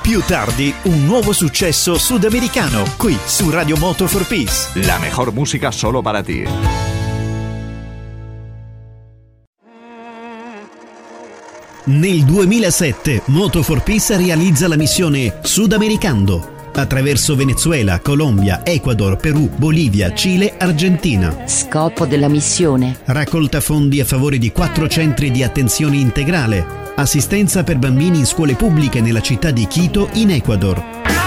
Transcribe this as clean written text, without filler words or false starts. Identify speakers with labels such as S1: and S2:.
S1: Più tardi, un nuovo successo sudamericano, qui su Radio Moto for Peace.
S2: La mejor música solo para ti.
S3: Nel 2007 Moto for Peace realizza la missione Sudamericando attraverso Venezuela, Colombia, Ecuador, Perù, Bolivia, Cile, Argentina.
S4: Scopo della missione:
S3: raccolta fondi a favore di 4 centri di attenzione integrale, assistenza per bambini in scuole pubbliche nella città di Quito in Ecuador.